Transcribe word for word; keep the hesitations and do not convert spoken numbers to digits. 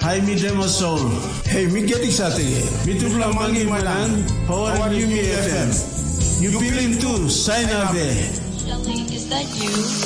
Hai mi demo soul. Hey, mi getik sate. Mi tupla mangi manan. Power Yumi F M. You feeling too? Sign up there. Shelly, is that you?